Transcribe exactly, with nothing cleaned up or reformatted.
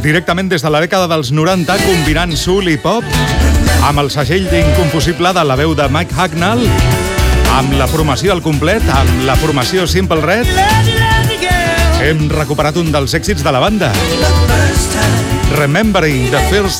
directament des de la dècada dels noranta, combinant soul i pop, amb el segell inconfusible de la veu de Mike Hucknall, amb la formació al complet, amb la formació Simple Red, hem recuperat un dels èxits de la banda, Remembering the First